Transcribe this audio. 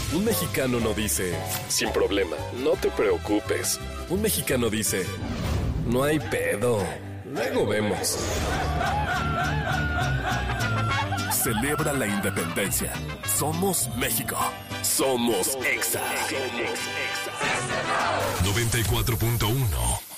Un mexicano no dice, sin problema, no te preocupes. Un mexicano dice, no hay pedo, luego vemos. Celebra la independencia. Somos México. Somos Exa. 94.1